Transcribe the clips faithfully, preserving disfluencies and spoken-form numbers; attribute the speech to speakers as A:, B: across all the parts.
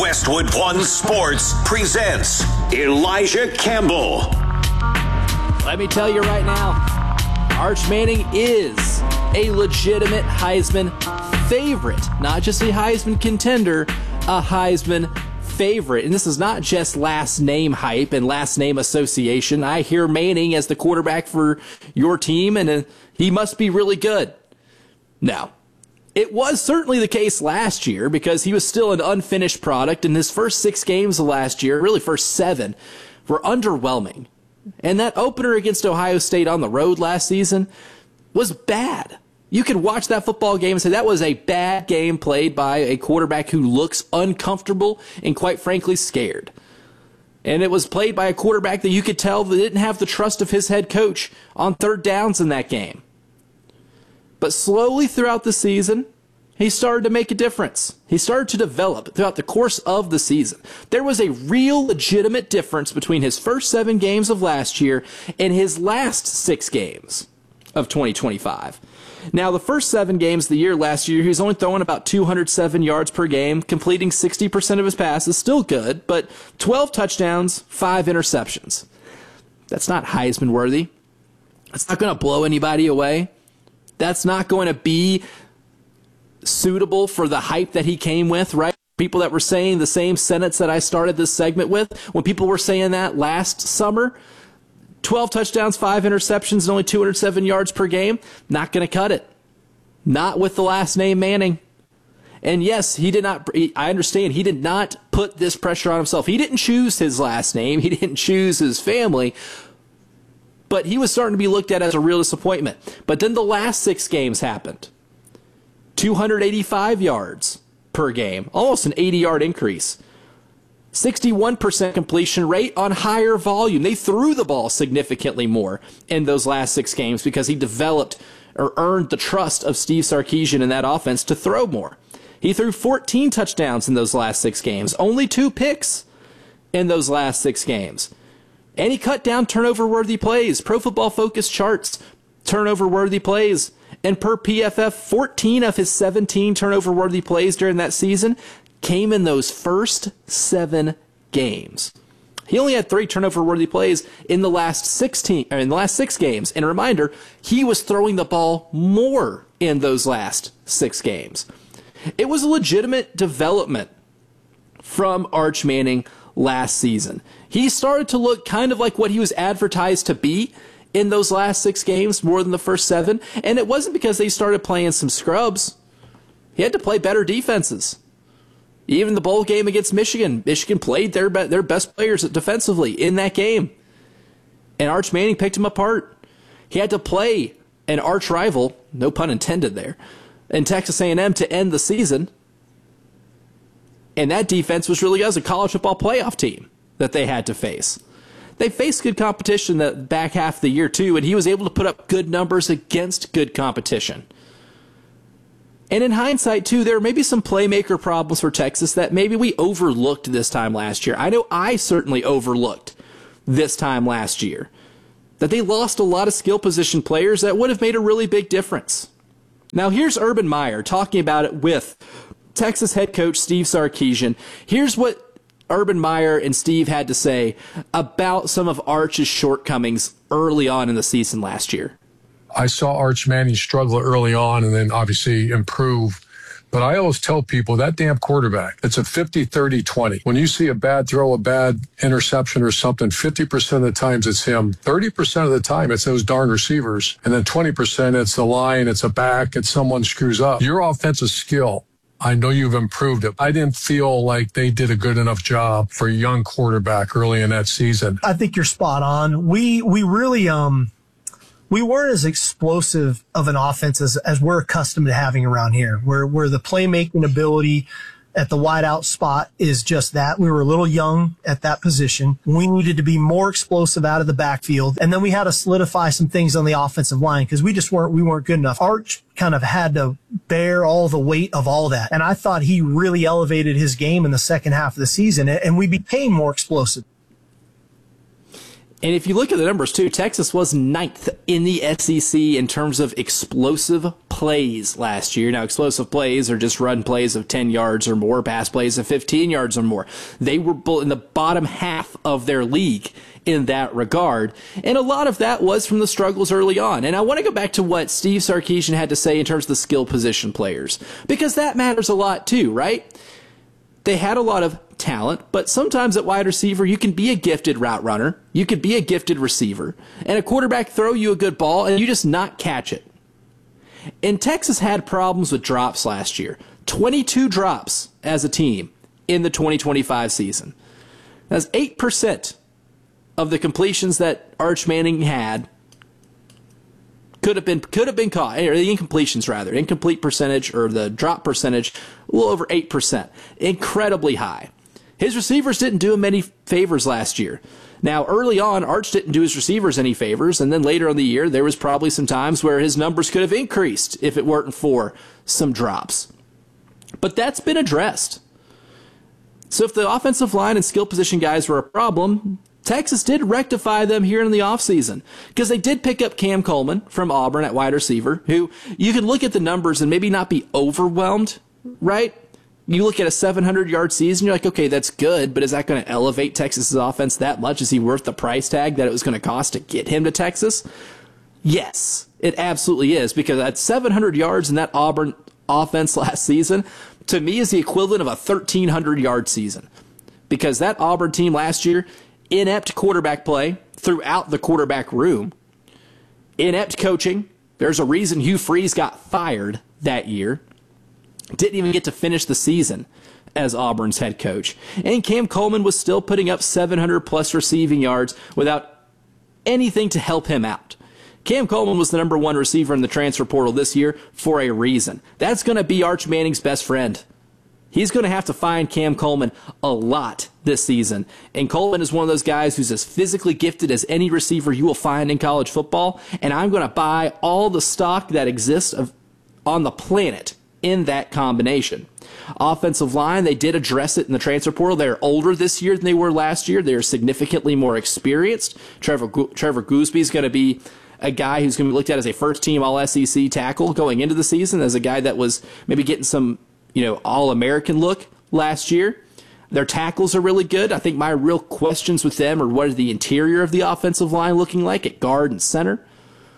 A: Westwood One Sports presents Elijah Campbell.
B: Let me tell you right now, Arch Manning is a legitimate Heisman favorite. Not just a Heisman contender, a Heisman favorite. And this is not just last name hype and last name association. I hear Manning as the quarterback for your team, and uh, he must be really good. No. It was certainly the case last year because he was still an unfinished product, and his first six games of last year, really first seven, were underwhelming. And that opener against Ohio State on the road last season was bad. You could watch that football game and say that was a bad game played by a quarterback who looks uncomfortable and quite frankly scared. And it was played by a quarterback that you could tell that didn't have the trust of his head coach on third downs in that game. But slowly throughout the season, he started to make a difference. He started to develop throughout the course of the season. There was a real legitimate difference between his first seven games of last year and his last six games of twenty twenty-five. Now, the first seven games of the year last year, he was only throwing about two hundred seven yards per game, completing sixty percent of his passes. Still good, but twelve touchdowns, five interceptions. That's not Heisman worthy. It's not going to blow anybody away. That's not going to be suitable for the hype that he came with, right? People that were saying the same sentence that I started this segment with, when people were saying that last summer, twelve touchdowns, five interceptions, and only two hundred seven yards per game, not going to cut it. Not with the last name Manning. And yes, he did not, I understand, he did not put this pressure on himself. He didn't choose his last name. He didn't choose his family. But he was starting to be looked at as a real disappointment. But then the last six games happened. two hundred eighty-five yards per game, almost an eighty-yard increase. sixty-one percent completion rate on higher volume. They threw the ball significantly more in those last six games because he developed or earned the trust of Steve Sarkisian in that offense to throw more. He threw fourteen touchdowns in those last six games, only two picks in those last six games. And he cut down turnover-worthy plays. Pro Football Focus charts turnover-worthy plays. And per P F F, fourteen of his seventeen turnover-worthy plays during that season came in those first seven games. He only had three turnover-worthy plays in the last sixteen, or in the last six games. And a reminder, he was throwing the ball more in those last six games. It was a legitimate development from Arch Manning last season. He started to look kind of like what he was advertised to be in those last six games, more than the first seven. And it wasn't because they started playing some scrubs. He had to play better defenses. Even the bowl game against Michigan, Michigan played their, their best players defensively in that game. And Arch Manning picked him apart. He had to play an arch rival, no pun intended there, in Texas A and M to end the season. And that defense was really as a college football playoff team that they had to face. They faced good competition the back half of the year, too, and he was able to put up good numbers against good competition. And in hindsight, too, there may be some playmaker problems for Texas that maybe we overlooked this time last year. I know I certainly overlooked this time last year. That they lost a lot of skill position players that would have made a really big difference. Now, here's Urban Meyer talking about it with Texas head coach Steve Sarkisian. Here's what Urban Meyer and Steve had to say about some of Arch's shortcomings early on in the season last year.
C: I saw Arch Manning struggle early on and then obviously improve. But I always tell people that damn quarterback, it's a fifty, thirty, twenty. When you see a bad throw, a bad interception or something, fifty percent of the times it's him. thirty percent of the time it's those darn receivers. And then twenty percent it's the line, it's a back, it's someone screws up. Your offensive skill, I know you've improved it. I didn't feel like they did a good enough job for a young quarterback early in that season.
D: I think you're spot on. We we really um we weren't as explosive of an offense as, as we're accustomed to having around here, where where the playmaking ability at the wideout spot is just that. We were a little young at that position. We needed to be more explosive out of the backfield. And then we had to solidify some things on the offensive line because we just weren't, we weren't good enough. Arch kind of had to bear all the weight of all that. And I thought he really elevated his game in the second half of the season, and we became more explosive.
B: And if you look at the numbers, too, Texas was ninth in the S E C in terms of explosive plays last year. Now, explosive plays are just run plays of ten yards or more, pass plays of fifteen yards or more. They were in the bottom half of their league in that regard. And a lot of that was from the struggles early on. And I want to go back to what Steve Sarkisian had to say in terms of the skill position players, because that matters a lot, too, right? They had a lot of talent, but sometimes at wide receiver, you can be a gifted route runner. You could be a gifted receiver, and a quarterback throw you a good ball and you just not catch it. And Texas had problems with drops last year. twenty-two drops as a team in the twenty twenty-five season. That's eight percent of the completions that Arch Manning had could have been could have been caught, or the incompletions rather, incomplete percentage or the drop percentage, a little over eight percent. Incredibly high. His receivers didn't do him any favors last year. Now, early on, Arch didn't do his receivers any favors, and then later in the year, there was probably some times where his numbers could have increased if it weren't for some drops. But that's been addressed. So if the offensive line and skill position guys were a problem, Texas did rectify them here in the offseason, because they did pick up Cam Coleman from Auburn at wide receiver, who you can look at the numbers and maybe not be overwhelmed, right? You look at a seven hundred yard season, you're like, okay, that's good, but is that going to elevate Texas's offense that much? Is he worth the price tag that it was going to cost to get him to Texas? Yes, it absolutely is, because at seven hundred yards in that Auburn offense last season, to me, is the equivalent of a thirteen hundred yard season, because that Auburn team last year, inept quarterback play throughout the quarterback room, inept coaching. There's a reason Hugh Freeze got fired that year. Didn't even get to finish the season as Auburn's head coach. And Cam Coleman was still putting up seven hundred plus receiving yards without anything to help him out. Cam Coleman was the number one receiver in the transfer portal this year for a reason. That's going to be Arch Manning's best friend. He's going to have to find Cam Coleman a lot this season. And Coleman is one of those guys who's as physically gifted as any receiver you will find in college football. And I'm going to buy all the stock that exists of, on the planet in that combination. Offensive line, they did address it in the transfer portal. They're older this year than they were last year. They're significantly more experienced. Trevor, Trevor Gooseby is going to be a guy who's going to be looked at as a first-team All S E C tackle going into the season, as a guy that was maybe getting some, you know, All-American look last year. Their tackles are really good. I think my real questions with them are, what is the interior of the offensive line looking like at guard and center?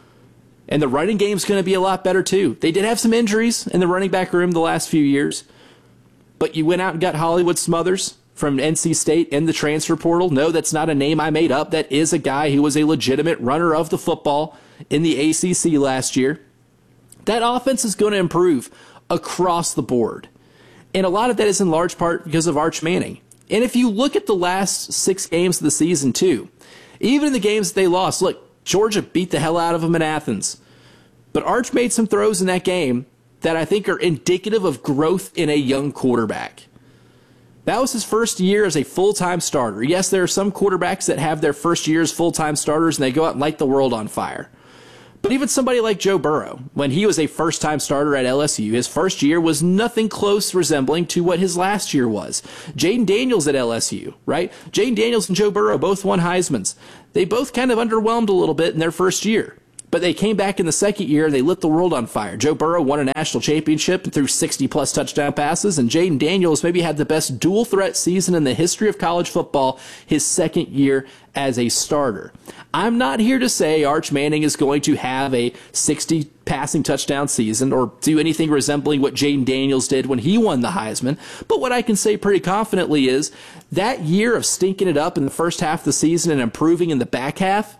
B: And the running game's going to be a lot better, too. They did have some injuries in the running back room the last few years, but you went out and got Hollywood Smothers from N C State in the transfer portal. No, that's not a name I made up. That is a guy who was a legitimate runner of the football in the A C C last year. That offense is going to improve across the board. And a lot of that is in large part because of Arch Manning. And if you look at the last six games of the season, too, even in the games that they lost, look, Georgia beat the hell out of them in Athens. But Arch made some throws in that game that I think are indicative of growth in a young quarterback. That was his first year as a full-time starter. Yes, there are some quarterbacks that have their first year as full-time starters and they go out and light the world on fire. But even somebody like Joe Burrow, when he was a first-time starter at L S U, his first year was nothing close resembling to what his last year was. Jaden Daniels at L S U, right? Jaden Daniels and Joe Burrow both won Heismans. They both kind of underwhelmed a little bit in their first year. But they came back in the second year, they lit the world on fire. Joe Burrow won a national championship and threw sixty-plus touchdown passes, and Jaden Daniels maybe had the best dual-threat season in the history of college football his second year as a starter. I'm not here to say Arch Manning is going to have a sixty passing touchdown season or do anything resembling what Jaden Daniels did when he won the Heisman, but what I can say pretty confidently is that year of stinking it up in the first half of the season and improving in the back half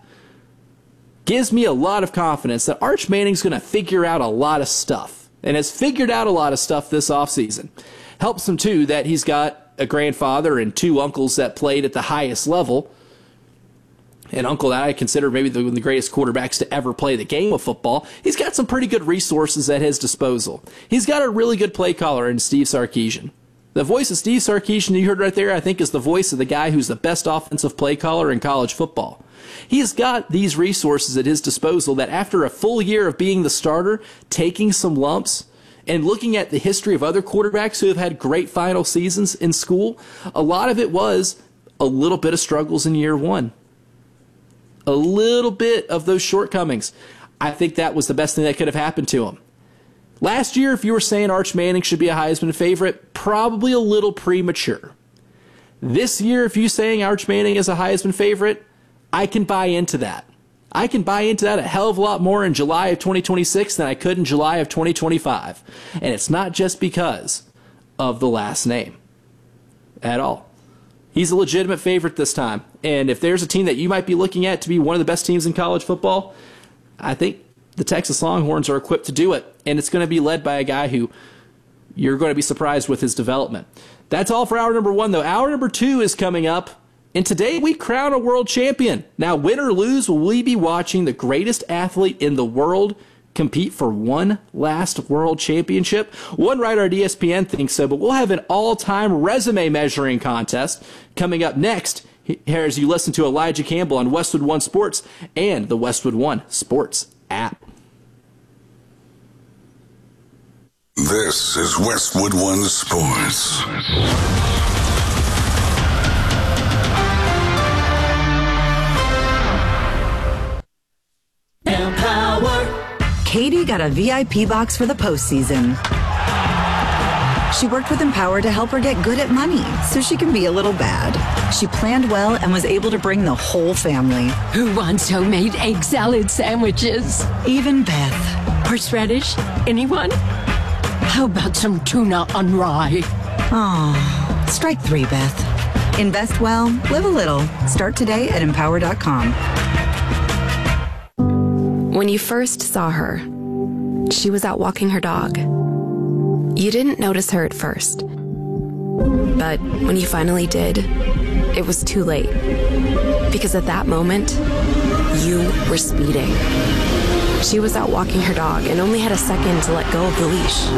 B: gives me a lot of confidence that Arch Manning's going to figure out a lot of stuff, and has figured out a lot of stuff this offseason. Helps him, too, that he's got a grandfather and two uncles that played at the highest level. An uncle that I consider maybe the, the greatest quarterbacks to ever play the game of football. He's got some pretty good resources at his disposal. He's got a really good play caller in Steve Sarkisian. The voice of Steve Sarkisian you heard right there, I think, is the voice of the guy who's the best offensive play caller in college football. He's got these resources at his disposal that after a full year of being the starter, taking some lumps, and looking at the history of other quarterbacks who have had great final seasons in school, a lot of it was a little bit of struggles in year one. a little bit of those shortcomings. I think that was the best thing that could have happened to him. Last year, if you were saying Arch Manning should be a Heisman favorite, probably a little premature. This year, if you're saying Arch Manning is a Heisman favorite, I can buy into that. I can buy into that a hell of a lot more in July of twenty twenty-six than I could in July of twenty twenty-five. And it's not just because of the last name at all. He's a legitimate favorite this time. And if there's a team that you might be looking at to be one of the best teams in college football, I think the Texas Longhorns are equipped to do it. And it's going to be led by a guy who you're going to be surprised with his development. That's all for hour number one, though. Hour number two is coming up. And today we crown a world champion. Now, win or lose, will we be watching the greatest athlete in the world compete for one last world championship? One writer at E S P N thinks so, but we'll have an all-time resume measuring contest coming up next here as you listen to Elijah Campbell on Westwood One Sports and the Westwood One Sports app.
E: This is Westwood One Sports.
F: Katie got a V I P box for the postseason. She worked with Empower to help her get good at money so she can be a little bad. She planned well and was able to bring the whole family.
G: Who wants homemade egg salad sandwiches?
F: Even Beth.
G: Horseradish? Anyone? How about some tuna on rye?
F: Aw, strike three, Beth. Invest well, live a little. Start today at empower dot com.
H: When you first saw her, she was out walking her dog. You didn't notice her at first. But when you finally did, it was too late. Because at that moment, you were speeding. She was out walking her dog and only had a second to let go of the leash.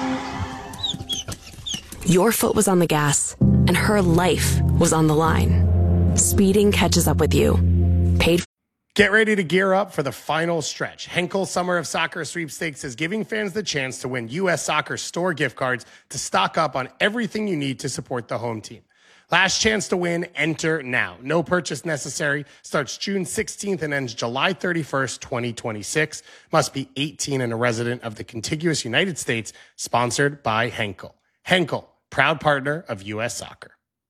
H: Your foot was on the gas, and her life was on the line. Speeding catches up with you. Paid for.
I: Get ready to gear up for the final stretch. Henkel Summer of Soccer Sweepstakes is giving fans the chance to win U S Soccer store gift cards to stock up on everything you need to support the home team. Last chance to win, enter now. No purchase necessary. Starts June sixteenth and ends July thirty-first, twenty twenty-six. Must be eighteen and a resident of the contiguous United States. Sponsored by Henkel. Henkel, proud partner of U S Soccer.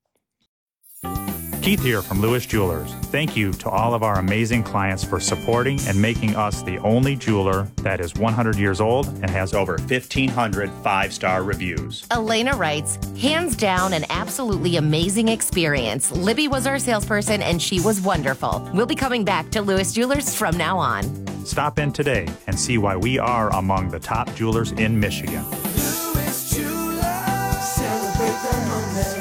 J: Keith here from Lewis Jewelers. Thank you to all of our amazing clients for supporting and making us the only jeweler that is one hundred years old and has over fifteen hundred five-star reviews.
K: Elena writes, hands down an absolutely amazing experience. Libby was our salesperson and she was wonderful. We'll be coming back to Lewis Jewelers from now on.
J: Stop in today and see why we are among the top jewelers in Michigan.
L: Lewis Jewelers, celebrate the moments.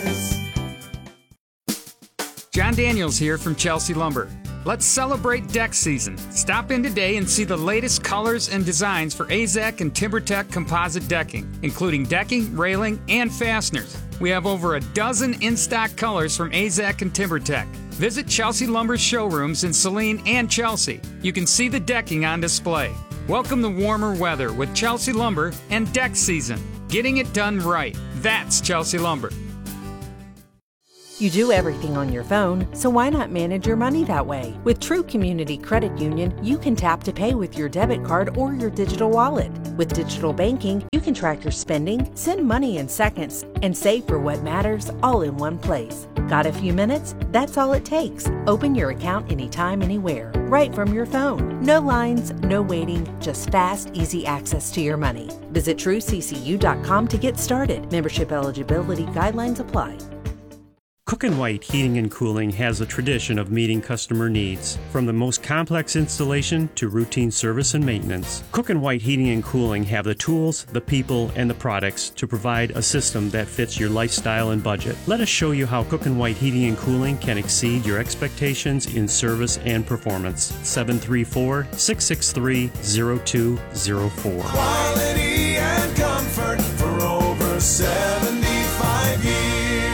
M: John Daniels here from Chelsea Lumber. Let's celebrate deck season. Stop in today and see the latest colors and designs for A Z A C and TimberTech composite decking, including decking, railing, and fasteners. We have over a dozen in-stock colors from A Z A C and TimberTech. Visit Chelsea Lumber's showrooms in Saline and Chelsea. You can see the decking on display. Welcome the warmer weather with Chelsea Lumber and deck season. Getting it done right. That's Chelsea Lumber.
N: You do everything on your phone, so why not manage your money that way? With True Community Credit Union, you can tap to pay with your debit card or your digital wallet. With digital banking, you can track your spending, send money in seconds, and save for what matters all in one place. Got a few minutes? That's all it takes. Open your account anytime, anywhere, right from your phone. No lines, no waiting, just fast, easy access to your money. Visit true c c u dot com to get started. Membership eligibility guidelines apply.
O: Cook and White Heating and Cooling has a tradition of meeting customer needs, from the most complex installation to routine service and maintenance. Cook and White Heating and Cooling have the tools, the people, and the products to provide a system that fits your lifestyle and budget. Let us show you how Cook and White Heating and Cooling can exceed your expectations in service and performance. seven three four, six six three, zero two zero four.
L: Quality and comfort for over seventy-five years.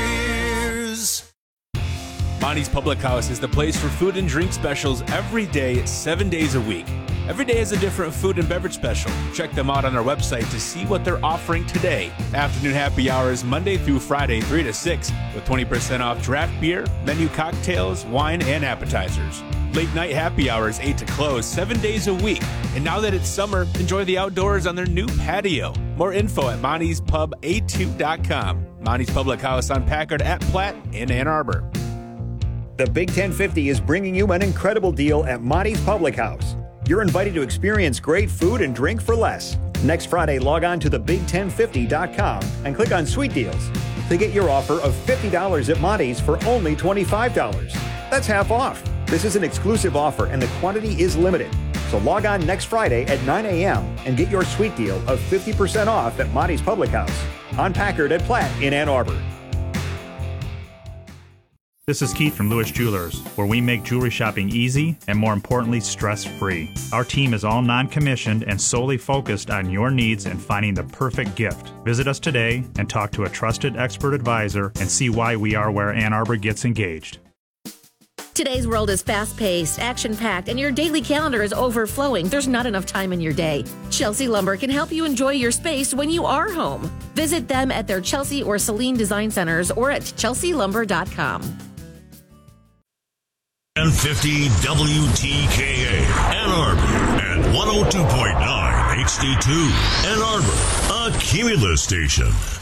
P: Monty's Public House is the place for food and drink specials every day, seven days a week. Every day is a different food and beverage special. Check them out on our website to see what they're offering today. Afternoon happy hours Monday through Friday, three to six, with twenty percent off draft beer, menu cocktails, wine, and appetizers. Late night happy hours eight to close, seven days a week. And now that it's summer, enjoy the outdoors on their new patio. More info at monties pub a two dot com. Monty's Public House on Packard at Platte in Ann Arbor.
Q: The Big ten fifty is bringing you an incredible deal at Monty's Public House. You're invited to experience great food and drink for less. Next Friday, log on to the big ten fifty dot com and click on Sweet Deals to get your offer of fifty dollars at Monty's for only twenty-five dollars. That's half off. This is an exclusive offer and the quantity is limited. So log on next Friday at nine a.m. and get your sweet deal of fifty percent off at Monty's Public House on Packard at Platte in Ann Arbor.
J: This is Keith from Lewis Jewelers, where we make jewelry shopping easy and, more importantly, stress-free. Our team is all non-commissioned and solely focused on your needs and finding the perfect gift. Visit us today and talk to a trusted expert advisor and see why we are where Ann Arbor gets engaged.
R: Today's world is fast-paced, action-packed, and your daily calendar is overflowing. There's not enough time in your day. Chelsea Lumber can help you enjoy your space when you are home. Visit them at their Chelsea or Celine Design Centers or at chelsea lumber dot com.
S: ten fifty W T K A, Ann Arbor, and one oh two point nine H D two, Ann Arbor, a Cumulus station.